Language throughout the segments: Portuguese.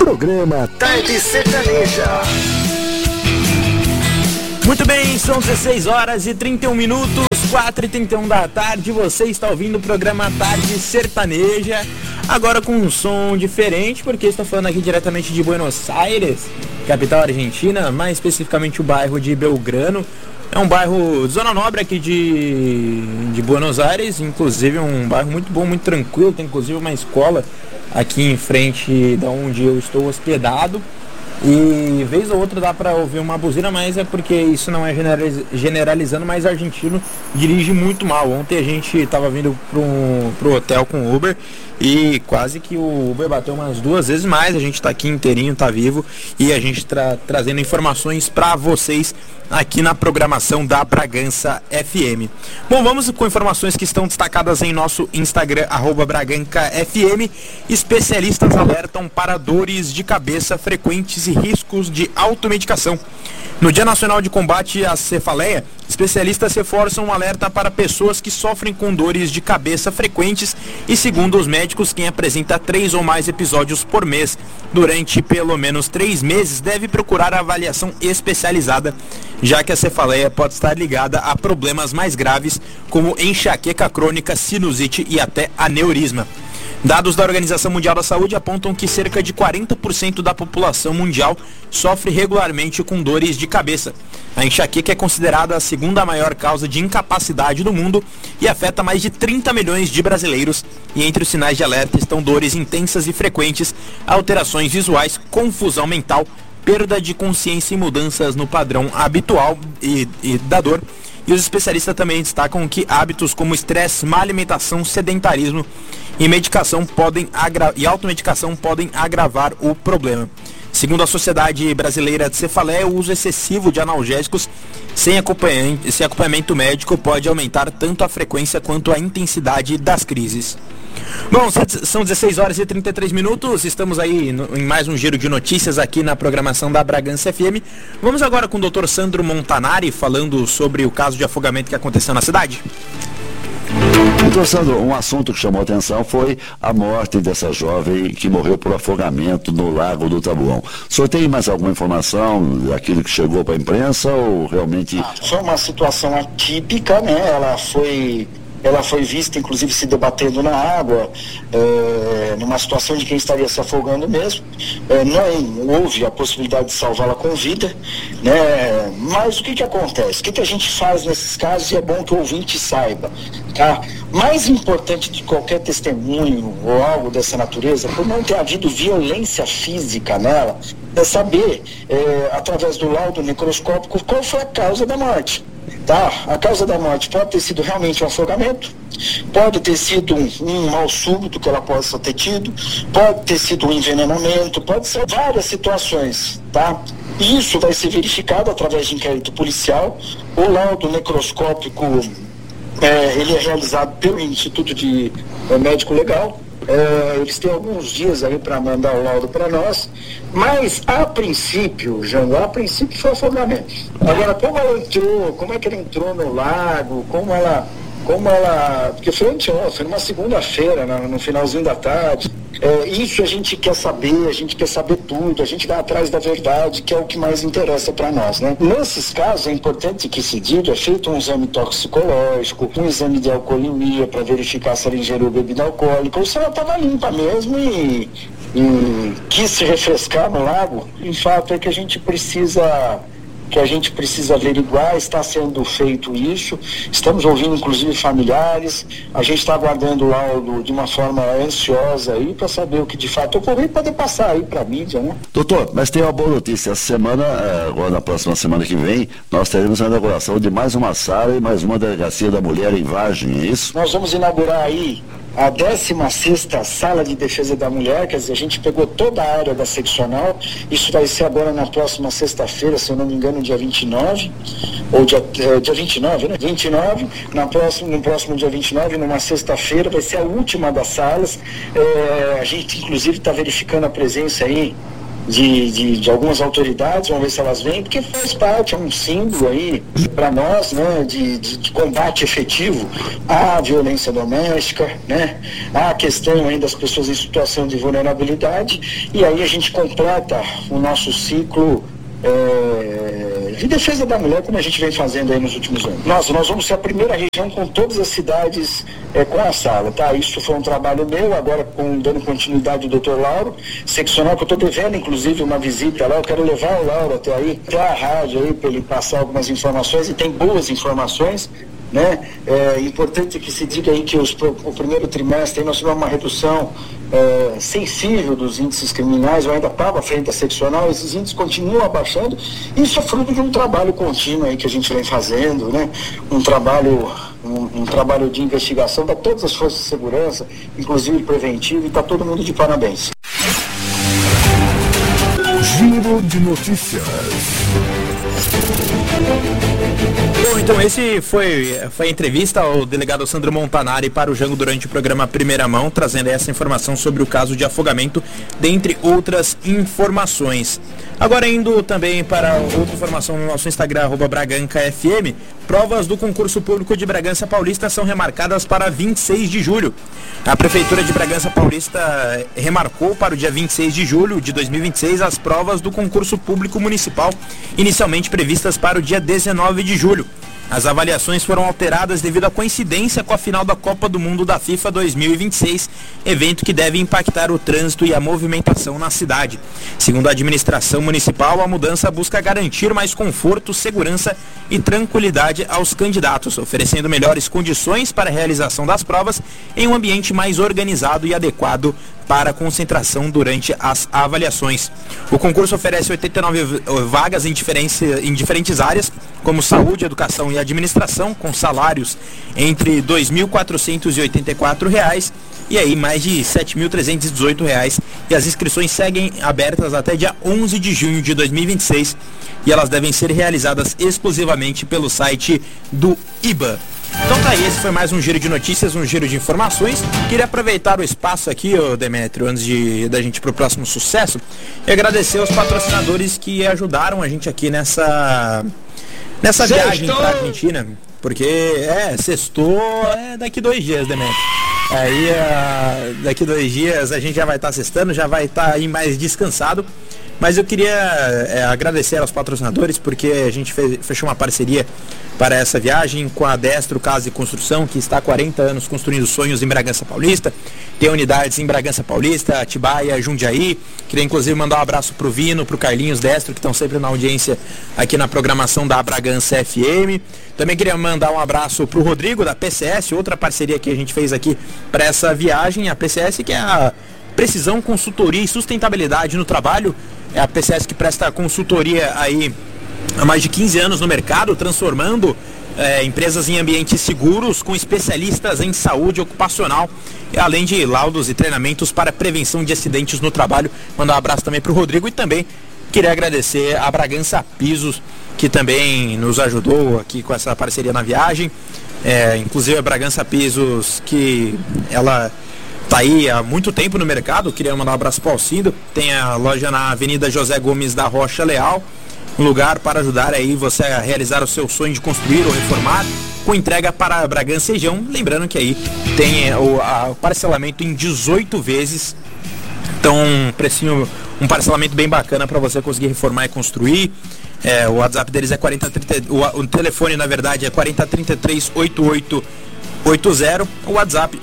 Programa Tarde Sertaneja. Muito bem, são 16 horas e 31 minutos, 4h31 da tarde. Você está ouvindo o programa Tarde Sertaneja, agora com um som diferente, porque estou falando aqui diretamente de Buenos Aires, capital argentina, mais especificamente o bairro de Belgrano. É um bairro zona nobre aqui de Buenos Aires, inclusive um bairro muito bom, muito tranquilo. Tem inclusive uma escola aqui em frente da onde eu estou hospedado. E vez ou outra dá pra ouvir uma buzina, mas é porque isso não é generalizando, mas argentino dirige muito mal. Ontem a gente tava vindo pro hotel com o Uber e quase que o Uber bateu umas 2 vezes mais. A gente tá aqui inteirinho, tá vivo, e a gente trazendo informações pra vocês aqui na programação da Bragança FM. Bom, vamos com informações que estão destacadas em nosso Instagram, @BragancaFM. Especialistas alertam para dores de cabeça frequentes e riscos de automedicação. No Dia Nacional de Combate à Cefaleia, especialistas reforçam um alerta para pessoas que sofrem com dores de cabeça frequentes e, segundo os médicos, quem apresenta 3 ou mais episódios por mês durante pelo menos 3 meses deve procurar avaliação especializada, já que a cefaleia pode estar ligada a problemas mais graves como enxaqueca crônica, sinusite e até aneurisma. Dados da Organização Mundial da Saúde apontam que cerca de 40% da população mundial sofre regularmente com dores de cabeça. A enxaqueca é considerada a segunda maior causa de incapacidade do mundo e afeta mais de 30 milhões de brasileiros. E entre os sinais de alerta estão dores intensas e frequentes, alterações visuais, confusão mental, perda de consciência e mudanças no padrão habitual e da dor. E os especialistas também destacam que hábitos como estresse, má alimentação, sedentarismo e automedicação podem agravar o problema. Segundo a Sociedade Brasileira de Cefaleia, o uso excessivo de analgésicos sem acompanhamento médico pode aumentar tanto a frequência quanto a intensidade das crises. Bom, são 16 horas e 33 minutos, estamos aí em mais um giro de notícias aqui na programação da Bragança FM. Vamos agora com o Dr. Sandro Montanari falando sobre o caso de afogamento que aconteceu na cidade. Doutor Sandro, um assunto que chamou a atenção foi a morte dessa jovem que morreu por afogamento no Lago do Taboão. O senhor tem mais alguma informação daquilo que chegou para a imprensa ou realmente... Foi uma situação atípica, né? Ela foi vista, inclusive, se debatendo na água, numa situação de quem estaria se afogando mesmo. Não houve a possibilidade de salvá-la com vida, né? Mas o que acontece? O que a gente faz nesses casos, e é bom que o ouvinte saiba, tá? Mais importante de qualquer testemunho ou algo dessa natureza, por não ter havido violência física nela, é saber, através do laudo necroscópico, qual foi a causa da morte. Tá? A causa da morte pode ter sido realmente um afogamento, pode ter sido um mal súbito que ela possa ter tido, pode ter sido um envenenamento, pode ser várias situações, tá? Isso vai ser verificado através de inquérito policial. O laudo necroscópico ele é realizado pelo Instituto de Médico Legal. Eles têm alguns dias aí para mandar o laudo para nós, mas a princípio, Jango, foi afogamento. Agora, como ela entrou, como é que ela entrou no lago, porque foi numa segunda-feira, no finalzinho da tarde. Isso a gente quer saber tudo, a gente vai atrás da verdade, que é o que mais interessa para nós, né? Nesses casos é importante que se diga, é feito um exame toxicológico, um exame de alcoolemia para verificar se ela ingeriu bebida alcoólica ou se ela estava limpa mesmo e quis se refrescar no lago. O fato é que a gente precisa averiguar, está sendo feito isso, estamos ouvindo inclusive familiares, a gente está aguardando o laudo de uma forma ansiosa aí para saber o que de fato ocorreu e poder passar aí para a mídia, né? Doutor, mas tem uma boa notícia, essa semana, agora na próxima semana que vem, nós teremos a inauguração de mais uma sala e mais uma delegacia da mulher em Vargem, é isso? Nós vamos inaugurar aí a 16ª Sala de Defesa da Mulher, quer dizer, a gente pegou toda a área da seccional, isso vai ser agora na próxima sexta-feira, se eu não me engano, dia 29, ou dia 29, né? 29, no próximo dia 29, numa sexta-feira, vai ser a última das salas. A gente, inclusive, está verificando a presença aí de algumas autoridades, vamos ver se elas vêm, porque faz parte, é um símbolo aí para nós, né, de combate efetivo à violência doméstica, né, à questão aí das pessoas em situação de vulnerabilidade, e aí a gente completa o nosso ciclo de defesa da mulher, como a gente vem fazendo aí nos últimos anos. Nós vamos ser a primeira região com todas as cidades com a sala, tá? Isso foi um trabalho meu, agora dando continuidade do Dr. Lauro, seccional, que eu estou devendo, inclusive, uma visita lá, eu quero levar o Lauro até aí, para a rádio aí, para ele passar algumas informações, e tem boas informações, né? É importante que se diga aí que o primeiro trimestre aí nós tivemos uma redução sensível dos índices criminais. Eu ainda estava à frente da seccional, esses índices continuam abaixando. Isso é fruto de um trabalho contínuo aí que a gente vem fazendo, né? Um trabalho de investigação para todas as forças de segurança, inclusive preventivo, e está todo mundo de parabéns. Giro de notícias. Bom, então esse foi a entrevista ao delegado Sandro Montanari para o Jango durante o programa Primeira Mão, trazendo essa informação sobre o caso de afogamento, dentre outras informações. Agora indo também para outra informação no nosso Instagram, @BragancaFM, provas do concurso público de Bragança Paulista são remarcadas para 26 de julho. A Prefeitura de Bragança Paulista remarcou para o dia 26 de julho de 2026 as provas do concurso público municipal, inicialmente previstas para o dia 19 de julho. As avaliações foram alteradas devido à coincidência com a final da Copa do Mundo da FIFA 2026, evento que deve impactar o trânsito e a movimentação na cidade. Segundo a administração municipal, a mudança busca garantir mais conforto, segurança e tranquilidade aos candidatos, oferecendo melhores condições para a realização das provas em um ambiente mais organizado e adequado para a concentração durante as avaliações. O concurso oferece 89 vagas em diferentes áreas, como saúde, educação e administração, com salários entre R$ 2.484 e aí mais de R$ 7.318. E as inscrições seguem abertas até dia 11 de junho de 2026 e elas devem ser realizadas exclusivamente pelo site do IBA. Então tá aí, esse foi mais um giro de notícias, um giro de informações. Queria aproveitar o espaço aqui, Demétrio, antes da gente ir pro próximo sucesso, e agradecer aos patrocinadores que ajudaram a gente aqui nessa viagem pra Argentina. Porque, sextou daqui 2 dias, Demétrio. Aí, daqui 2 dias a gente já vai estar sextando, já vai estar aí mais descansado. Mas eu queria agradecer aos patrocinadores, porque a gente fechou uma parceria para essa viagem com a Destro Casa e Construção, que está há 40 anos construindo sonhos em Bragança Paulista. Tem unidades em Bragança Paulista, Atibaia, Jundiaí. Queria inclusive mandar um abraço pro Vino, pro Carlinhos Destro, que estão sempre na audiência aqui na programação da Bragança FM. Também queria mandar um abraço pro Rodrigo, da PCS, outra parceria que a gente fez aqui para essa viagem. A PCS, que é a Precisão, Consultoria e Sustentabilidade no Trabalho. É a PCS que presta consultoria aí há mais de 15 anos no mercado, transformando empresas em ambientes seguros com especialistas em saúde ocupacional, além de laudos e treinamentos para prevenção de acidentes no trabalho. Mandar um abraço também para o Rodrigo e também queria agradecer a Bragança Pisos, que também nos ajudou aqui com essa parceria na viagem. Inclusive a Bragança Pisos, que ela tá aí há muito tempo no mercado. Queria mandar um abraço para o Alcindo. Tem a loja na Avenida José Gomes da Rocha Leal, um lugar para ajudar aí você a realizar o seu sonho de construir ou reformar, com entrega para Bragança e região. Lembrando que aí tem o parcelamento em 18 vezes. Então um parcelamento bem bacana para você conseguir reformar e construir. O WhatsApp deles é 4030, o telefone na verdade é 4033 8880, o WhatsApp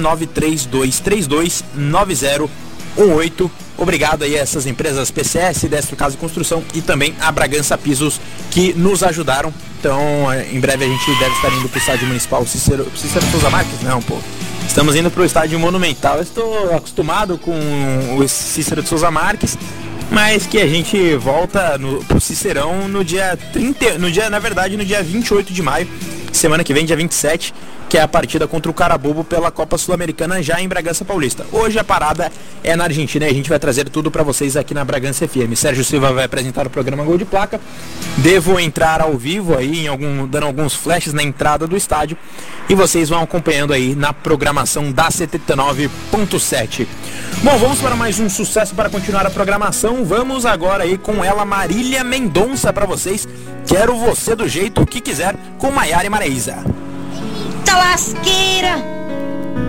11932329018. Obrigado aí a essas empresas PCS, Destro Casa e Construção e também a Bragança Pisos, que nos ajudaram. Então, em breve a gente deve estar indo para o estádio municipal Cícero Souza Marques? Não, pô. Estamos indo para o estádio Monumental. Eu estou acostumado com o Cícero de Souza Marques, mas que a gente volta pro Cicerão no dia 28 de maio, semana que vem, dia 27. que é a partida contra o Carabobo pela Copa Sul-Americana já em Bragança Paulista. Hoje a parada é na Argentina e a gente vai trazer tudo para vocês aqui na Bragança FM. Sérgio Silva vai apresentar o programa Gol de Placa. Devo entrar ao vivo aí, dando alguns flashes na entrada do estádio, e vocês vão acompanhando aí na programação da 79.7. Bom, vamos para mais um sucesso para continuar a programação. Vamos agora aí com ela, Marília Mendonça, para vocês. Quero você do jeito que quiser, com Maiara e Maraísa. Eita lasqueira!